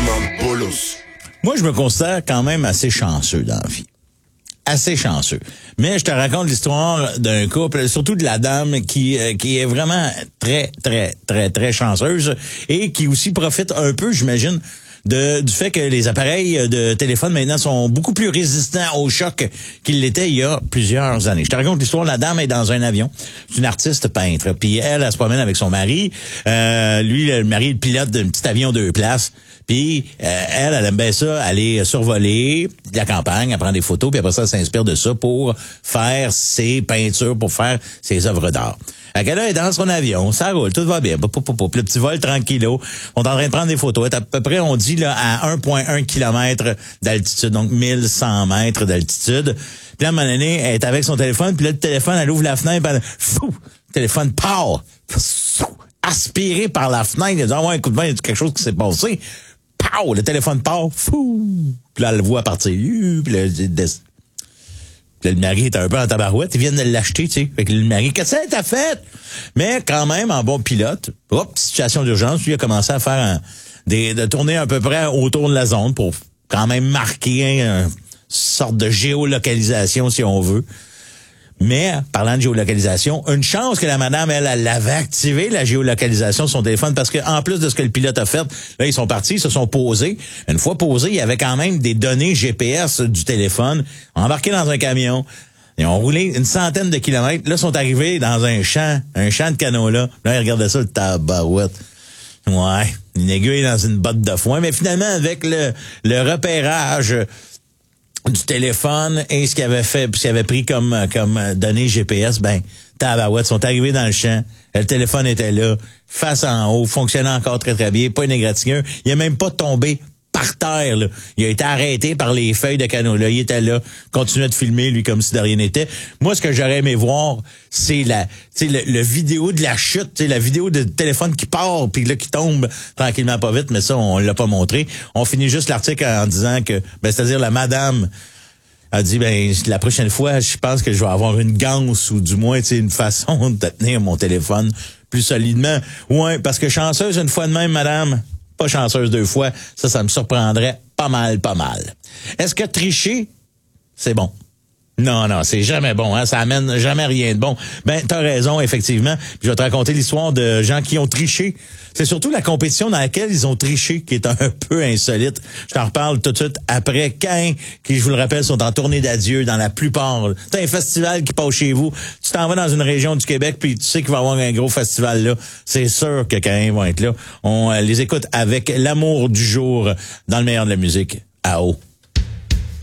Moi, je me considère quand même assez chanceux dans la vie. Assez chanceux. Mais je te raconte l'histoire d'un couple, surtout de la dame qui est vraiment très, très, très, très chanceuse et qui aussi profite un peu, j'imagine, du fait que les appareils de téléphone maintenant sont beaucoup plus résistants au choc qu'ils l'étaient il y a plusieurs années. Je te raconte l'histoire, la dame est dans un avion. C'est une artiste peintre. Puis elle se promène avec son mari. Lui, le mari est le pilote d'un petit avion 2 places. Puis elle aime bien ça, aller survoler de la campagne, elle prend des photos, puis après ça, elle s'inspire de ça pour faire ses peintures, pour faire ses œuvres d'art. Elle est dans son avion, ça roule, tout va bien. Le petit vol tranquillo. On est en train de prendre des photos. Elle est à peu près, on dit, là, à 1,1 km d'altitude, donc 1100 mètres d'altitude. Puis là, à un moment donné, elle est avec son téléphone, puis là, le téléphone, elle ouvre la fenêtre, puis le téléphone part. Aspiré par la fenêtre. Elle dit, ah ouais, écoute bien, il y a quelque chose qui s'est passé. Pow! Le téléphone part. Fou! Puis là, elle le voit partir. Puis là, le mari est un peu en tabarouette. Ils viennent de l'acheter, tu sais. Fait que le mari, qu'est-ce que t'as fait? Mais quand même, en bon pilote, situation d'urgence, lui a commencé à faire de tourner à peu près autour de la zone pour quand même marquer une sorte de géolocalisation, si on veut. Mais, parlant de géolocalisation, une chance que la madame, elle avait activé la géolocalisation de son téléphone parce que, en plus de ce que le pilote a fait, là, ils sont partis, ils se sont posés. Une fois posés, il y avait quand même des données GPS du téléphone embarquées dans un camion. Ils ont roulé une centaine de kilomètres. Là, ils sont arrivés dans un champ de canola. Là, ils regardaient ça, le tabarouette. Ouais, une aiguille dans une botte de foin. Mais finalement, avec le repérage du téléphone et ce qu'il avait fait, puis ce qu'il avait pris comme données GPS, tabarouette, sont arrivés dans le champ, le téléphone était là, face en haut, fonctionnait encore très très bien, pas une égratignure, il est même pas tombé par terre, là. Il a été arrêté par les feuilles de canola, il était là, continuait de filmer, lui, comme si de rien n'était. Moi, ce que j'aurais aimé voir, c'est le vidéo de la chute, la vidéo de téléphone qui part, puis là, qui tombe tranquillement pas vite, mais ça, on l'a pas montré. On finit juste l'article en disant que, c'est-à-dire la madame a dit, la prochaine fois, je pense que je vais avoir une ganse, ou du moins, une façon de tenir mon téléphone plus solidement. Ouais, parce que chanceuse une fois de même, madame, pas chanceuse 2 fois, ça me surprendrait pas mal. Est-ce que tricher, c'est bon? Non, c'est jamais bon, hein, ça amène jamais rien de bon. T'as raison, effectivement. Puis je vais te raconter l'histoire de gens qui ont triché. C'est surtout la compétition dans laquelle ils ont triché qui est un peu insolite. Je t'en reparle tout de suite après. Caïn, qui, je vous le rappelle, sont en tournée d'adieu dans la plupart. T'as un festival qui passe chez vous. Tu t'en vas dans une région du Québec, puis tu sais qu'il va y avoir un gros festival là. C'est sûr que Caïn vont être là. On les écoute avec l'amour du jour dans le meilleur de la musique. À haut.